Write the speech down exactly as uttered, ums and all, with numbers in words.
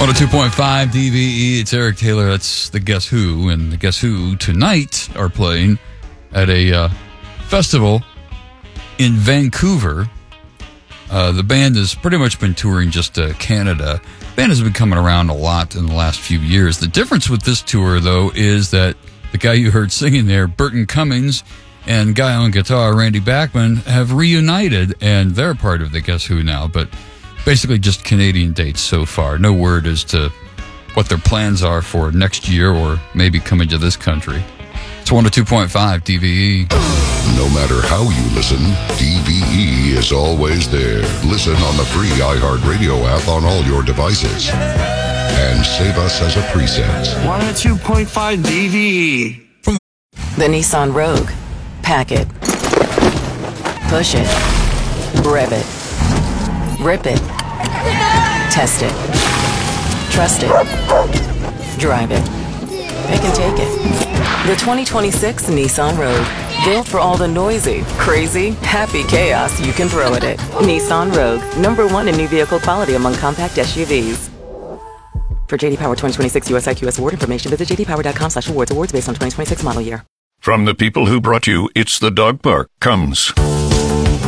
one oh two point five D V E, it's Eric Taylor, that's the Guess Who, and the Guess Who tonight are playing at a uh, festival in Vancouver. Uh, the band has pretty much been touring just uh, Canada. The band has been coming around a lot in the last few years. The difference with this tour, though, is that the guy you heard singing there, Burton Cummings, and guy on guitar, Randy Bachman, have reunited, and they're part of the Guess Who now, but basically just Canadian dates so far. No word as to what their plans are for next year or maybe coming to this country. It's one oh two point five D V E. No matter how you listen, D V E is always there. Listen on the free iHeartRadio app on all your devices. And save us as a preset. one oh two point five D V E. The Nissan Rogue. Pack it. Push it. Rev it. Rip it. Test it. Trust it. Drive it. Pick and take it. The twenty twenty-six Nissan Rogue. Built for all the noisy, crazy, happy chaos you can throw at it. Nissan Rogue. Number one in new vehicle quality among compact S U Vs. For J D Power twenty twenty-six U S I Q S award information, visit j d power dot com slash awards. Awards based on twenty twenty-six model year. From the people who brought you It's the Dog Park comes